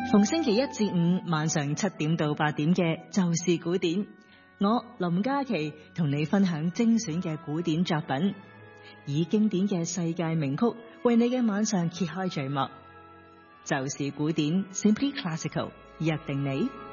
逢星期一至五晚上7點到8點嘅就是古典，我林嘉琪同你分享精選嘅古典作品，以經典嘅世界名曲為你嘅晚上揭開序幕。就是古典 ，Simply Classical，約定你。